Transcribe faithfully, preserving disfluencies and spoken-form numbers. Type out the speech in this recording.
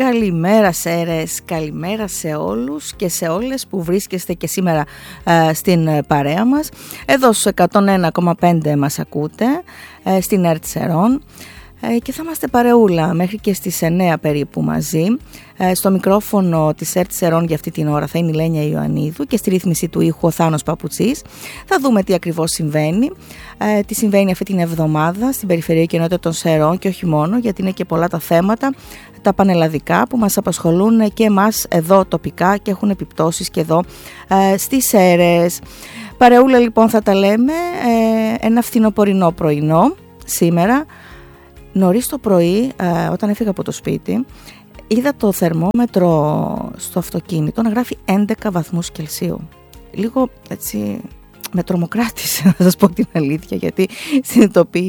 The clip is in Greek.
Καλημέρα Σέρες, καλημέρα σε όλους και σε όλες που βρίσκεστε και σήμερα ε, στην παρέα μας. Εδώ στους εκατόν ένα κόμμα πέντε μας ακούτε, ε, στην ΕΡΤ Σερών, ε, και θα είμαστε παρεούλα μέχρι και στις εννέα περίπου μαζί. Ε, στο μικρόφωνο της ΕΡΤ Σερών για αυτή την ώρα θα είναι η Λένια Ιωαννίδου και στη ρύθμιση του ήχου ο Θάνος Παπουτσής. Θα δούμε τι ακριβώς συμβαίνει, ε, τι συμβαίνει αυτή την εβδομάδα στην περιφερειακή ενότητα των Σερών και όχι μόνο, γιατί είναι και πολλά τα θέματα, τα πανελλαδικά που μας απασχολούν και εμάς εδώ τοπικά και έχουν επιπτώσεις και εδώ ε, στις Σέρες. Παρεούλα λοιπόν θα τα λέμε, ε, ένα φθινοπορεινό πρωινό σήμερα. Νωρίς το πρωί, ε, όταν έφυγα από το σπίτι, είδα το θερμόμετρο στο αυτοκίνητο να γράφει έντεκα βαθμούς Κελσίου. Λίγο έτσι με τρομοκράτησε, να σας πω την αλήθεια, γιατί συνειδητοποίησα